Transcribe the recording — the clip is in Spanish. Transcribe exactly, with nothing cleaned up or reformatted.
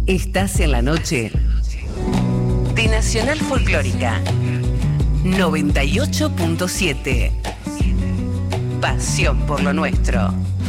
Estás en la noche de Nacional Folclórica noventa y ocho punto siete. Pasión por lo nuestro.